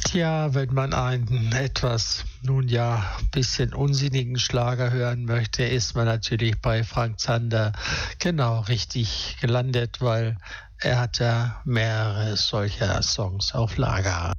Tja, wenn man einen etwas, nun ja, bisschen unsinnigen Schlager hören möchte, ist man natürlich bei Frank Zander genau richtig gelandet, weil er hat ja mehrere solcher Songs auf Lager.